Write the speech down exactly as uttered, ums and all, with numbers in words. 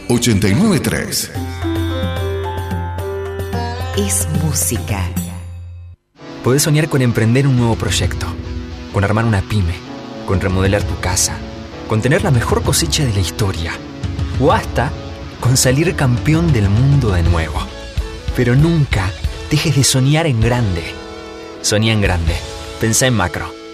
ochenta y nueve tres. Es música. Podés soñar con emprender un nuevo proyecto, con armar una pyme, con remodelar tu casa, con tener la mejor cosecha de la historia, o hasta con salir campeón del mundo de nuevo. Pero nunca dejes de soñar en grande. Soñá en grande. Pensá en macro.